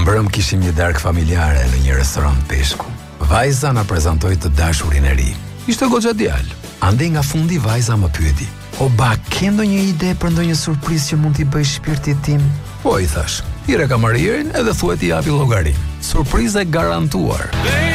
Mbrëm kishim një darkë familjare në një restorant peshku. Vajza na prezantoi të dashurin e ri. Ishte goxha djalë. Ande nga fundi vajza më pyeti: "O ba, ke ndonjë ide për ndonjë surprizë që mund t'i bëj shpirtit tim?" "Po," I thash. "Hire kamaririn edhe thuaj t'i japi llogarin. Surprizë e garantuar."